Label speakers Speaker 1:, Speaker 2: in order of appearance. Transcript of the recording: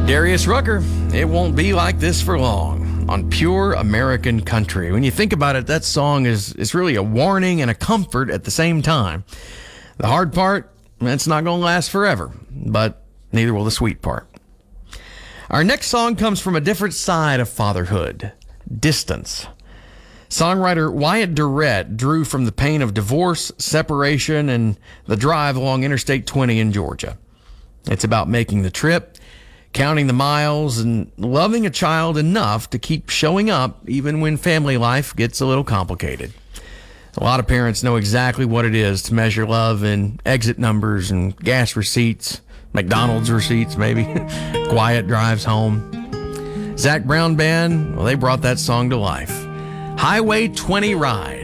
Speaker 1: Darius Rucker, it won't be like this for long on Pure American Country. When you think about it, that song is really a warning and a comfort at the same time. The hard part, it's not going to last forever, but neither will the sweet part. Our next song comes from a different side of fatherhood, distance. Songwriter Wyatt Durrett drew from the pain of divorce, separation, and the drive along Interstate 20 in Georgia. It's about making the trip, counting the miles, and loving a child enough to keep showing up even when family life gets a little complicated. A lot of parents know exactly what it is to measure love in exit numbers and gas receipts, McDonald's receipts maybe, quiet drives home. Zac Brown Band, well, they brought that song to life. Highway 20 Ride.